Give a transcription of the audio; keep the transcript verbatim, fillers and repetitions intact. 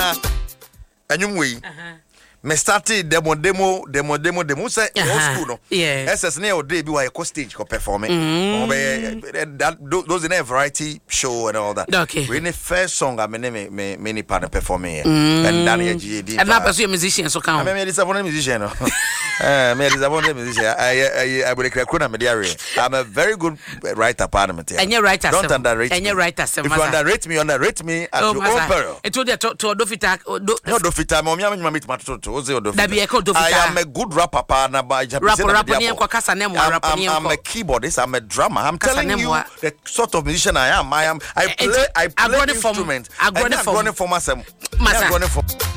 na anyum we me started demo demo demo demo demo say uh-huh. school no yeah. S S na o dey bi wa ko stage ko performing mm. that those in a variety show and all that okay. we in the first song I me me me me partner performing here mm. and Daniel G D and na person musician so kan I me disappointed musician no eh me disappointed musician I I I will crack na me there I'm a very good writer parliament here and you writer don't underrate and you writer if you underrate me underrate me at oh, your own peril it told you to to do fit no do fit me me me to to I am a good rapper, partner by rapper, rapper, I'm, I'm a keyboardist, I'm a drummer. I'm telling you the sort of musician I am. I am. I play. I play instruments. I'm going for myself.